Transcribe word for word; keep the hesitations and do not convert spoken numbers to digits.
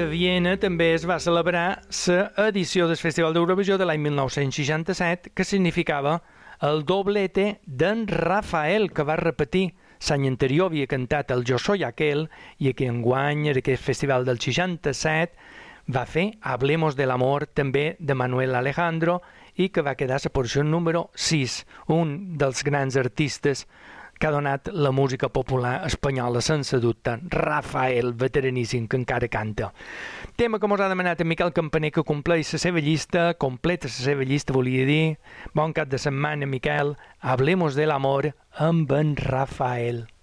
de Viena també es va celebrar l'edició del Festival d'Eurovisió de l'any mil nou-cents seixanta-set, que significava el doblete d'en Rafael, que va repetir. L'any anterior havia cantat el Jo soy aquel i aquí enguany, en aquest festival del seixanta-set, va fer Hablemos del amor, també de Manuel Alejandro, i que va quedar a la posició número sis, un dels grans artistes que ha donat la música popular espanyola sense dubte, Rafael, veteraníssim, que encara canta. Tema que mos ha demanat en Miquel Campaner, que compleix la seva llista, completa la seva llista, volia dir. Bon cap de setmana, Miquel. Hablemos del amor amb en Rafael.